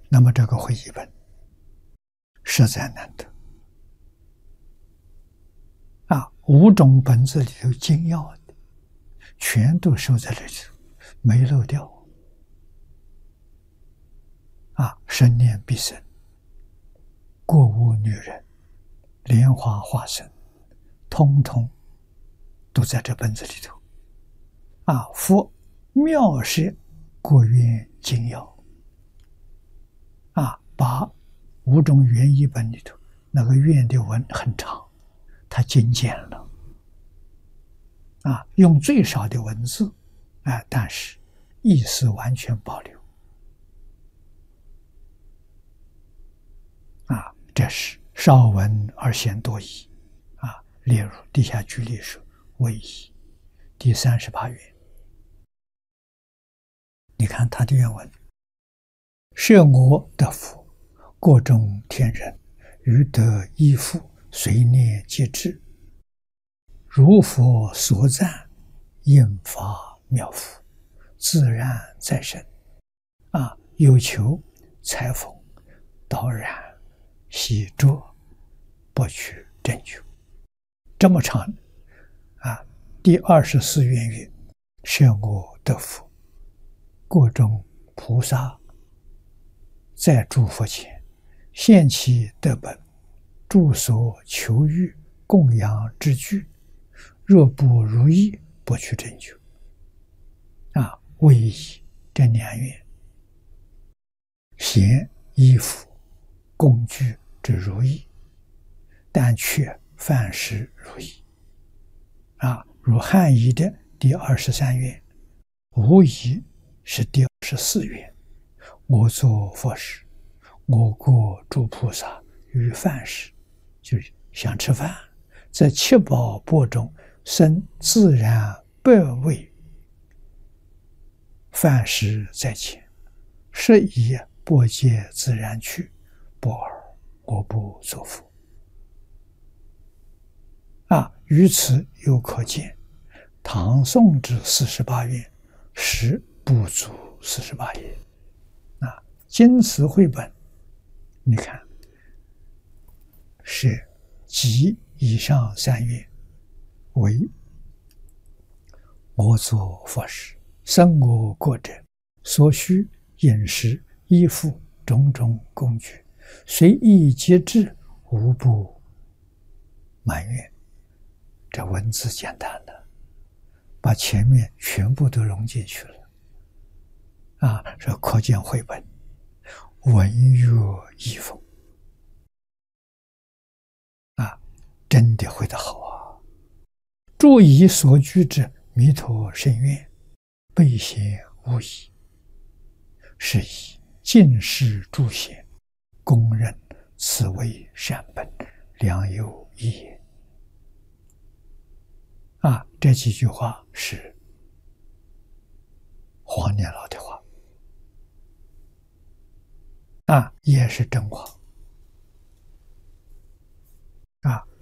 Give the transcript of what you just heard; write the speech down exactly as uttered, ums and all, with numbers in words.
那么这个会议本实在难得啊！五种本子里头精要的，全都收在这里头，没漏掉啊！生念必生，过无女人，莲花化身，通通都在这本子里头啊！佛妙设过愿精要啊，把五种原译本里头那个愿的文很长，它精简了啊，用最少的文字啊，但是意思完全保留啊，这是少文而显多义啊，列入地下举例说为义第三十八愿。你看他的原文：设我得福，过中天人，余得依附，随念皆至。如佛所赞，应发妙福，自然再生。啊，有求裁缝，导然洗濯，不取真求。这么长啊！第二十四愿云：设我得福，过中菩萨在诸佛前，现其德本，诸所求欲供养之具，若不如意，不去征求。啊，为以这两愿，贤衣服工具之如意，但却饭食如意。啊，如汉译的第二十三愿，无疑是第二十四愿。我作佛时，我过诸菩萨于饭时，就是想吃饭，在七宝钵中生自然百味，饭食在前，是以钵皆自然去，不尔我不作佛。啊，于此又可见，唐宋之四十八愿实不足四十八页。啊，经词汇本，你看是即以上三愿为我作佛时，生我过者所需饮食衣服种种工具，随意皆至，无不满愿。这文字简单了，把前面全部都融进去了啊！这可见绘本文约意丰啊，真的绘得好啊！注以所居之弥陀深愿，备贤无疑，是以尽是诸贤，公认此为善本，良有益也。啊，这几句话是黄年老的话，啊，也是真话。啊，